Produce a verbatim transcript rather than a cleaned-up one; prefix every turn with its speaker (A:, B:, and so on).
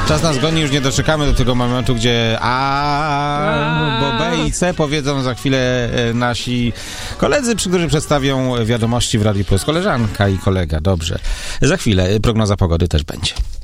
A: Czas nas goni, już nie doczekamy do tego momentu, gdzie A, bo B i C powiedzą za chwilę nasi koledzy, przy których przedstawią wiadomości w Radiu Plus. Koleżanka i kolega, dobrze. Za chwilę prognoza pogody też będzie.